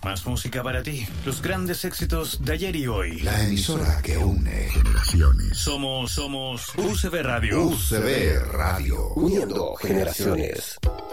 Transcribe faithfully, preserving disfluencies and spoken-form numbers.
Más música para ti. Los grandes éxitos de ayer y hoy. La emisora que une generaciones. Somos, somos U C B Radio. U C B Radio. Uniendo generaciones.